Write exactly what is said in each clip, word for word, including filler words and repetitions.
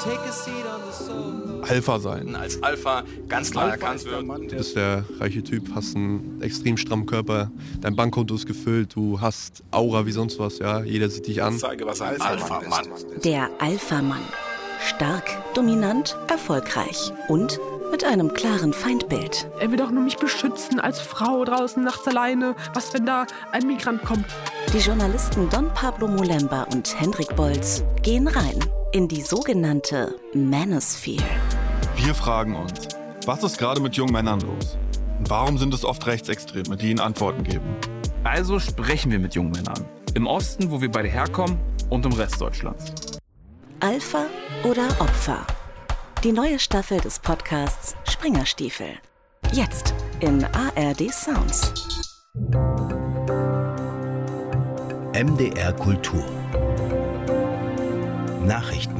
Alpha sein. Als Alpha ganz klar Alpha erkannt wird. Du bist der reiche Typ, hast einen extrem strammen Körper, dein Bankkonto ist gefüllt, du hast Aura wie sonst was, ja, jeder sieht dich an. Ich zeige, was ein Alpha-Mann ist. Der Alpha-Mann. Stark, dominant, erfolgreich und mit einem klaren Feindbild. Er will doch nur mich beschützen als Frau draußen nachts alleine. Was, wenn da ein Migrant kommt? Die Journalisten Don Pablo Molemba und Hendrik Bolz gehen rein in die sogenannte Manosphere. Wir fragen uns, was ist gerade mit jungen Männern los? Und warum sind es oft Rechtsextreme, die ihnen Antworten geben? Also sprechen wir mit jungen Männern. Im Osten, wo wir beide herkommen, und im Rest Deutschlands. Alpha oder Opfer? Die neue Staffel des Podcasts Springerstiefel. Jetzt in A R D Sounds. M D R Kultur. Nachrichten.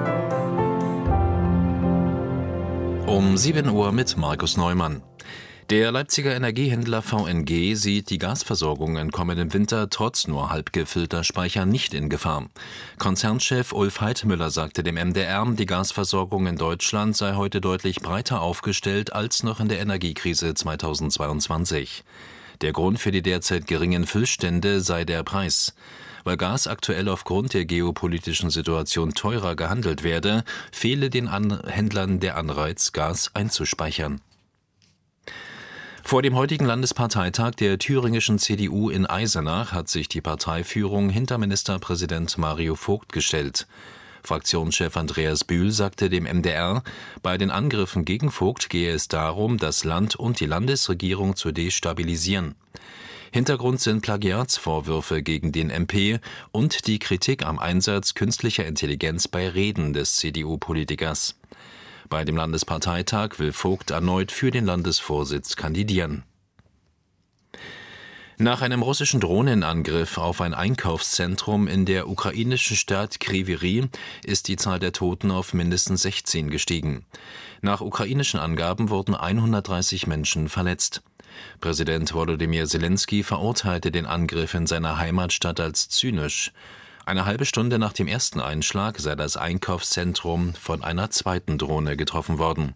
Um sieben Uhr mit Markus Neumann. Der Leipziger Energiehändler V N G sieht die Gasversorgung im kommenden Winter trotz nur halb gefüllter Speicher nicht in Gefahr. Konzernchef Ulf Heidmüller sagte dem M D R, die Gasversorgung in Deutschland sei heute deutlich breiter aufgestellt als noch in der Energiekrise zweitausendzweiundzwanzig. Der Grund für die derzeit geringen Füllstände sei der Preis. Weil Gas aktuell aufgrund der geopolitischen Situation teurer gehandelt werde, fehle den An- Händlern der Anreiz, Gas einzuspeichern. Vor dem heutigen Landesparteitag der thüringischen C D U in Eisenach hat sich die Parteiführung hinter Ministerpräsident Mario Vogt gestellt. Fraktionschef Andreas Bühl sagte dem M D R, bei den Angriffen gegen Vogt gehe es darum, das Land und die Landesregierung zu destabilisieren. Hintergrund sind Plagiatsvorwürfe gegen den M P und die Kritik am Einsatz künstlicher Intelligenz bei Reden des C D U-Politikers. Bei dem Landesparteitag will Vogt erneut für den Landesvorsitz kandidieren. Nach einem russischen Drohnenangriff auf ein Einkaufszentrum in der ukrainischen Stadt Kryvyi Rih ist die Zahl der Toten auf mindestens sechzehn gestiegen. Nach ukrainischen Angaben wurden hundertdreißig Menschen verletzt. Präsident Volodymyr Zelensky verurteilte den Angriff in seiner Heimatstadt als zynisch. Eine halbe Stunde nach dem ersten Einschlag sei das Einkaufszentrum von einer zweiten Drohne getroffen worden.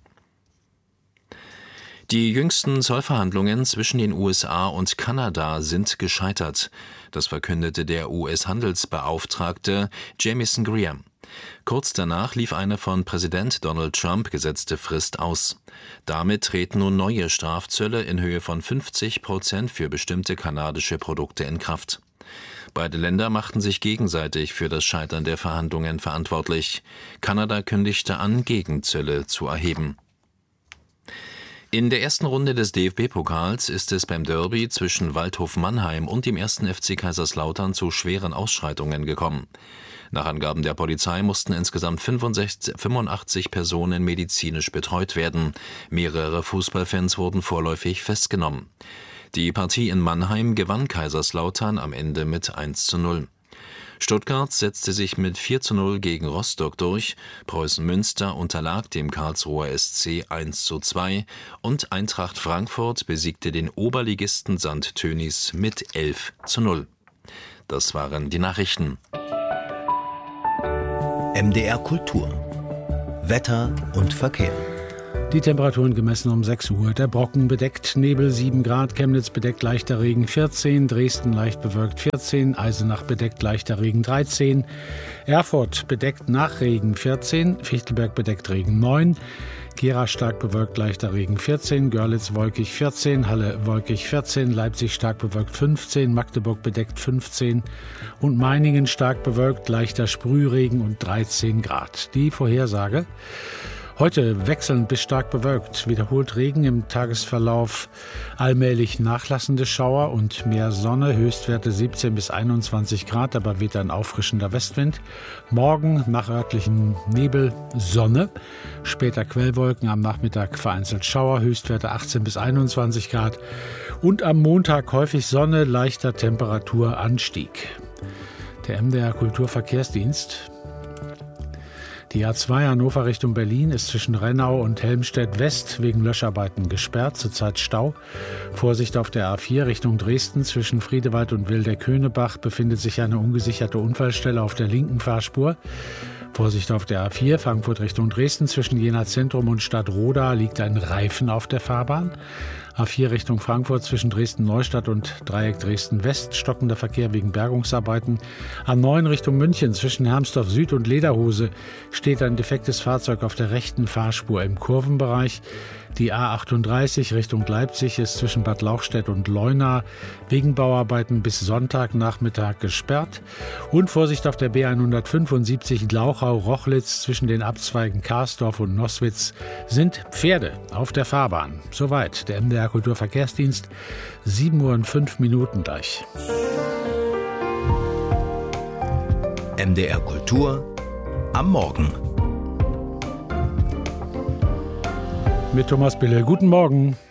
Die jüngsten Zollverhandlungen zwischen den U S A und Kanada sind gescheitert. Das verkündete der U S-Handelsbeauftragte Jamieson Greer. Kurz danach lief eine von Präsident Donald Trump gesetzte Frist aus. Damit treten nun neue Strafzölle in Höhe von fünfzig Prozent für bestimmte kanadische Produkte in Kraft. Beide Länder machten sich gegenseitig für das Scheitern der Verhandlungen verantwortlich. Kanada kündigte an, Gegenzölle zu erheben. In der ersten Runde des D F B-Pokals ist es beim Derby zwischen Waldhof Mannheim und dem ersten F C Kaiserslautern zu schweren Ausschreitungen gekommen. Nach Angaben der Polizei mussten insgesamt fünfundachtzig Personen medizinisch betreut werden. Mehrere Fußballfans wurden vorläufig festgenommen. Die Partie in Mannheim gewann Kaiserslautern am Ende mit eins zu null. Stuttgart setzte sich mit vier zu null gegen Rostock durch, Preußen Münster unterlag dem Karlsruher S C eins zu zwei und Eintracht Frankfurt besiegte den Oberligisten Sankt Tönis mit elf zu null. Das waren die Nachrichten. M D R Kultur. Wetter und Verkehr. Die Temperaturen gemessen um sechs Uhr. Der Brocken bedeckt, Nebel sieben Grad, Chemnitz bedeckt leichter Regen vierzehn, Dresden leicht bewölkt vierzehn, Eisenach bedeckt leichter Regen dreizehn, Erfurt bedeckt nach Regen vierzehn, Fichtelberg bedeckt Regen neun, Gera stark bewölkt leichter Regen vierzehn, Görlitz wolkig vierzehn, Halle wolkig vierzehn, Leipzig stark bewölkt fünfzehn, Magdeburg bedeckt fünfzehn und Meiningen stark bewölkt leichter Sprühregen und dreizehn Grad. Die Vorhersage: Heute wechselnd bis stark bewölkt, wiederholt Regen im Tagesverlauf, allmählich nachlassende Schauer und mehr Sonne, Höchstwerte siebzehn bis einundzwanzig Grad, dabei weht ein auffrischender Westwind. Morgen nach örtlichen Nebel, Sonne, später Quellwolken, am Nachmittag vereinzelt Schauer, Höchstwerte achtzehn bis einundzwanzig Grad und am Montag häufig Sonne, leichter Temperaturanstieg. Der M D R Kulturverkehrsdienst. Die A zwei Hannover Richtung Berlin ist zwischen Rennau und Helmstedt West wegen Löscharbeiten gesperrt, zurzeit Stau. Vorsicht auf der A vier Richtung Dresden zwischen Friedewald und Wildeck-Höhnebach befindet sich eine ungesicherte Unfallstelle auf der linken Fahrspur. Vorsicht auf der A vier, Frankfurt Richtung Dresden. Zwischen Jena Zentrum und Stadtroda liegt ein Reifen auf der Fahrbahn. A vier Richtung Frankfurt zwischen Dresden-Neustadt und Dreieck Dresden-West, stockender Verkehr wegen Bergungsarbeiten. A neun Richtung München zwischen Hermsdorf Süd und Lederhose steht ein defektes Fahrzeug auf der rechten Fahrspur im Kurvenbereich. Die A achtunddreißig Richtung Leipzig ist zwischen Bad Lauchstädt und Leuna wegen Bauarbeiten bis Sonntagnachmittag gesperrt. Und Vorsicht auf der B hundertfünfundsiebzig Glauchau-Rochlitz zwischen den Abzweigen Karsdorf und Noßwitz sind Pferde auf der Fahrbahn. Soweit der M D R Kulturverkehrsdienst, sieben Uhr und fünf Minuten gleich. M D R Kultur am Morgen. Mit Thomas Bille. Guten Morgen.